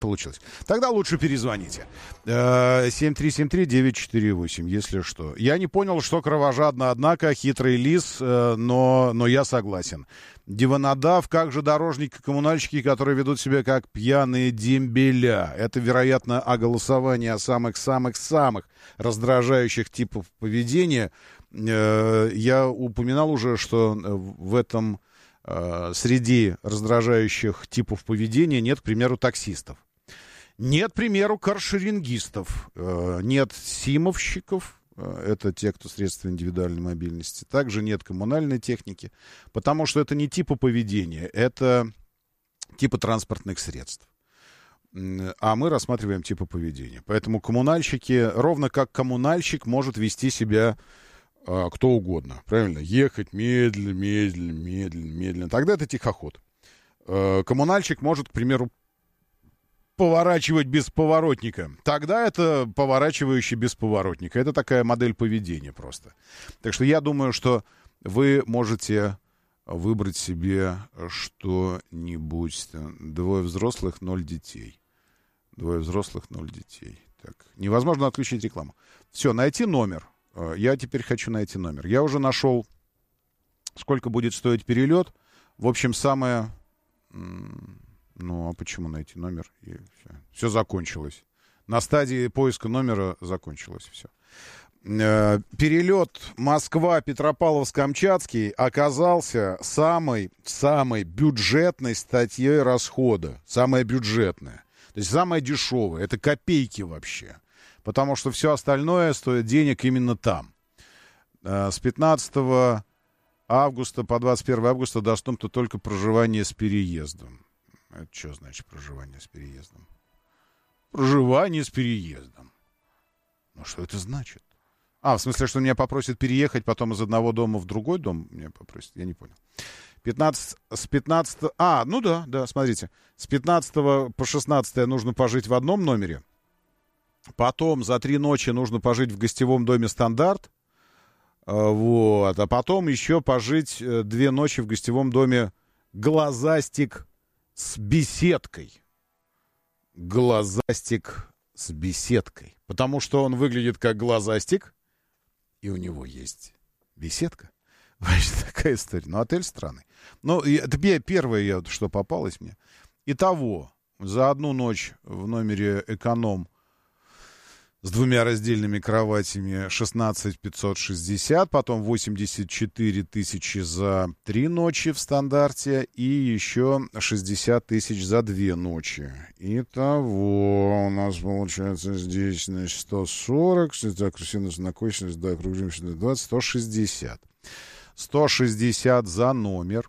получилось. Тогда лучше перезвоните. 7373948, если что. Я не понял, что кровожадно, однако, хитрый лис, но я согласен. Диванодав, как же дорожники, коммунальщики, которые ведут себя как пьяные дембеля. Это, вероятно, о голосовании о самых-самых-самых раздражающих типов поведения. Я упоминал уже, что в этом среди раздражающих типов поведения нет, к примеру, таксистов. Нет, к примеру, каршерингистов, нет симовщиков, это те, кто средства индивидуальной мобильности, также нет коммунальной техники, потому что это не типы поведения, это типы транспортных средств. А мы рассматриваем типы поведения. Поэтому коммунальщики, ровно как коммунальщик может вести себя кто угодно, правильно? Ехать медленно, медленно, медленно, медленно. Тогда это тихоход. Коммунальщик может, к примеру, поворачивать без поворотника. Тогда это поворачивающий без поворотника. Это такая модель поведения просто. Так что я думаю, что вы можете выбрать себе что-нибудь. 2 взрослых, 0 детей. 2 взрослых, 0 детей. Так. Невозможно отключить рекламу. Все, найти номер. Я теперь хочу найти номер. Я уже нашел, сколько будет стоить перелет. В общем, самое... Ну, а почему найти номер? И все закончилось. На стадии поиска номера закончилось все. Перелет Москва-Петропавловск-Камчатский оказался самой бюджетной статьей расхода. Самая бюджетная. То есть самая дешевая. Это копейки вообще. Потому что все остальное стоит денег именно там. С 15 августа по 21 августа доступно только проживание с переездом. Это что значит проживание с переездом? Проживание с переездом. Ну, что это значит? В смысле, что меня попросят переехать потом из одного дома в другой дом? Меня попросят, я не понял. С 15... ну да, смотрите. С 15 по 16 нужно пожить в одном номере. Потом за 3 ночи нужно пожить в гостевом доме «Стандарт». Вот. А потом еще пожить 2 ночи в гостевом доме «Глазастик» с беседкой. Глазастик с беседкой. Потому что он выглядит как глазастик, и у него есть беседка. Значит, такая история. Ну, отель странный. Ну, это первое, что попалось мне. Итого, за 1 ночь в номере «Эконом» с 2 раздельными кроватями 16 560, потом 84 тысячи за 3 ночи в «Стандарте» и еще 60 тысяч за 2 ночи. Итого у нас получается здесь, значит, 140, так, накосились, да, округлим 20, 160. 160 за номер.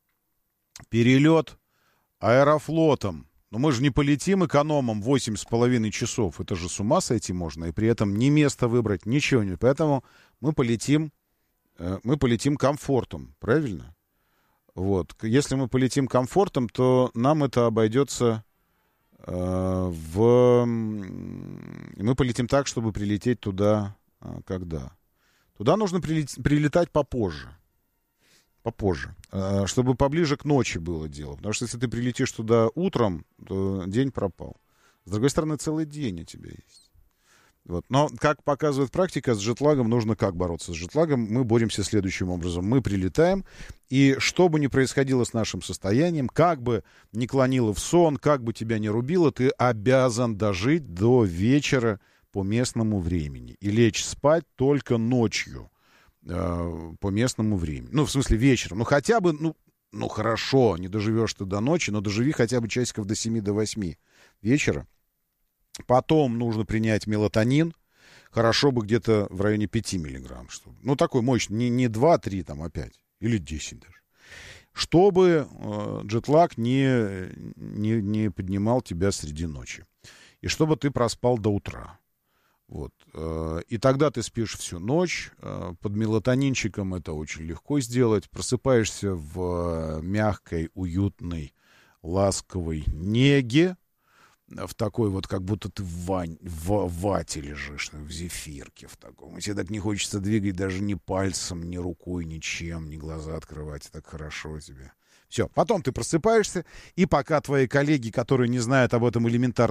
Перелет аэрофлотом. Но мы же не полетим экономом 8,5 часов. Это же с ума сойти можно. И при этом ни место выбрать, ничего не. Поэтому мы полетим комфортом. Правильно? Вот. Если мы полетим комфортом, то нам это обойдется мы полетим так, чтобы прилететь туда когда? Туда нужно прилетать попозже. Чтобы поближе к ночи было дело. Потому что если ты прилетишь туда утром, то день пропал. С другой стороны, целый день у тебя есть. Вот. Но, как показывает практика, с джетлагом нужно как бороться? С джетлагом мы боремся следующим образом. Мы прилетаем, и что бы ни происходило с нашим состоянием, как бы ни клонило в сон, как бы тебя ни рубило, ты обязан дожить до вечера по местному времени и лечь спать только ночью. По местному времени. Ну, в смысле, вечером. Ну, хотя бы, ну, хорошо, не доживешь ты до ночи, но доживи хотя бы часиков до 7, до 8 вечера. Потом нужно принять мелатонин. Хорошо бы где-то в районе 5 миллиграмм. Чтобы, ну, такой мощный, не 2-3, там, а 5. Или 10 даже. Чтобы джетлаг не поднимал тебя среди ночи. И чтобы ты проспал до утра. Вот. И тогда ты спишь всю ночь. Под мелатонинчиком это очень легко сделать. Просыпаешься в мягкой, уютной, ласковой неге. В такой вот, как будто ты в вате лежишь, в зефирке в таком. И тебе так не хочется двигать даже ни пальцем, ни рукой, ничем, ни глаза открывать. И так хорошо тебе. Все. Потом ты просыпаешься, и пока твои коллеги, которые не знают об этом элементарном